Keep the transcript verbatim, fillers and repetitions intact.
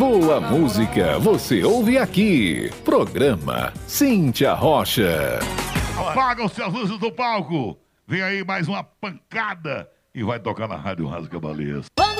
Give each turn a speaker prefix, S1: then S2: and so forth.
S1: Boa música você ouve aqui. Programa Cíntia Rocha.
S2: Apagam-se as luzes do palco. Vem aí mais uma pancada e vai tocar na Rádio Rasga Baleça.